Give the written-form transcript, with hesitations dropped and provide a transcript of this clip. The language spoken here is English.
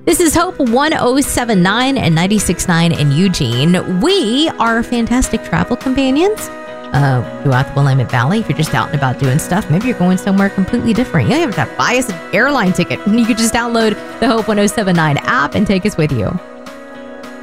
This is Hope 1079 and 96.9 in Eugene. We are fantastic travel companions throughout the Willamette Valley. If you're just out and about doing stuff, maybe you're going somewhere completely different. You don't have to buy us an airline ticket. You could just download the Hope 1079 app and take us with you.